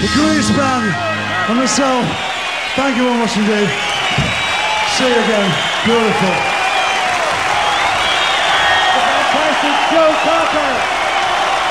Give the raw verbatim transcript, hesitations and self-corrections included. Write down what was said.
the Grease Band, and myself. Thank you very much indeed. See you again. Beautiful. Fantastic Joe Cocker.